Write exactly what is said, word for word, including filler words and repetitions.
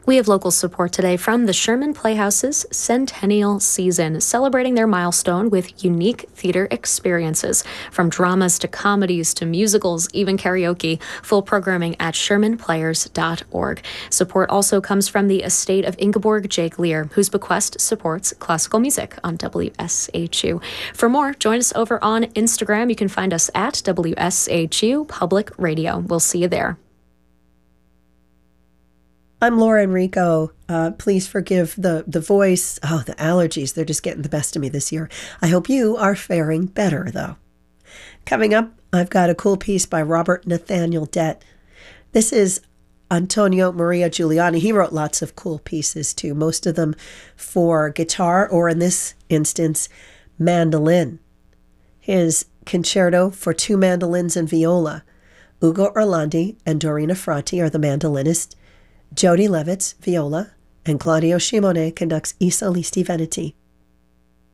We have local support today from the Sherman Playhouse's Centennial Season, celebrating their milestone with unique theater experiences, from dramas to comedies to musicals, even karaoke. Full programming at sherman players dot org. Support also comes from the estate of Ingeborg Jake Lear, whose bequest supports classical music on W S H U. For more, join us over on Instagram. You can find us at W S H U Public Radio. We'll see you there. I'm Laura Enrico. Uh, please forgive the, the voice. Oh, the allergies. They're just getting the best of me this year. I hope you are faring better, though. Coming up, I've got a cool piece by Robert Nathaniel Dett. This is Antonio Maria Giuliani. He wrote lots of cool pieces, too, most of them for guitar, or in this instance, mandolin. His concerto for two mandolins and viola. Ugo Orlandi and Dorina Franti are the mandolinists. Jody Levitz, viola, and Claudio Shimone conducts I Solisti Veneti.